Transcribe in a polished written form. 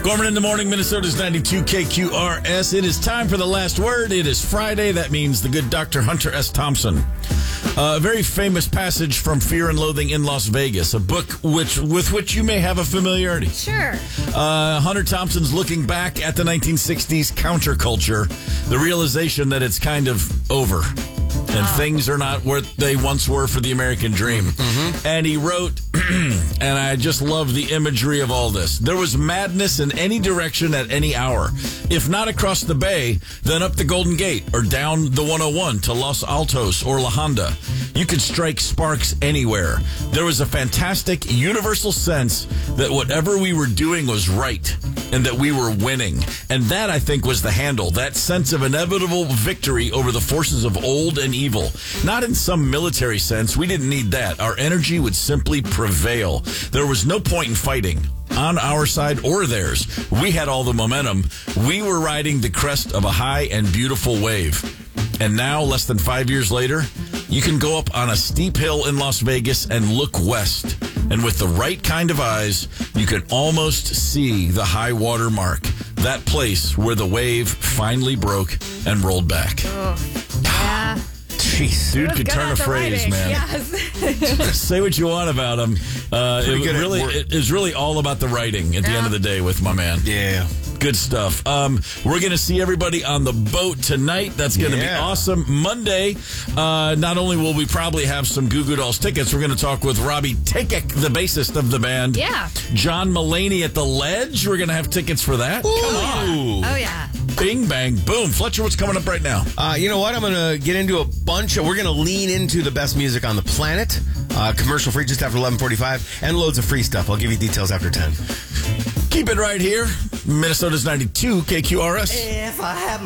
Gorman in the morning, Minnesota's 92 KQRS. It is time for the last word. It is Friday. That means the good Dr. Hunter S. Thompson. A very famous passage from Fear and Loathing in Las Vegas, a book with which you may have a familiarity. Sure. Hunter Thompson's looking back at the 1960s counterculture, the realization that it's kind of over. And things are not what they once were for the American dream. Mm-hmm. And he wrote, and I just love the imagery of all this. There was madness in any direction at any hour. If not across the bay, then up the Golden Gate or down the 101 to Los Altos or La Honda. You could strike sparks anywhere. There was a fantastic universal sense that whatever we were doing was right and that we were winning. And that, I think, was the handle. That sense of inevitable victory over the forces of old and evil. Not in some military sense. We didn't need that. Our energy would simply prevail. There was no point in fighting on our side or theirs. We had all the momentum. We were riding the crest of a high and beautiful wave. And now, less than 5 years later, you can go up on a steep hill in Las Vegas and look west. And with the right kind of eyes, you can almost see the high water mark. That place where the wave finally broke and rolled back. Yeah. Jeez, dude could turn a phrase, man. Yes. Say what you want about him. It is really all about the writing at the end of the day with my man. Yeah. Good stuff. We're going to see everybody on the boat tonight. That's going to be awesome. Monday, not only will we probably have some Goo Goo Dolls tickets, we're going to talk with Robbie Takek, the bassist of the band. Yeah. John Mulaney at the Ledge. We're going to have tickets for that. Ooh. Come on. Oh, yeah. Bing, bang, boom. Fletcher, what's coming up right now? You know what? I'm going to get into we're going to lean into the best music on the planet. Commercial free just after 11:45 and loads of free stuff. I'll give you details after 10. Keep it right here. Minnesota's 92 KQRS. If I have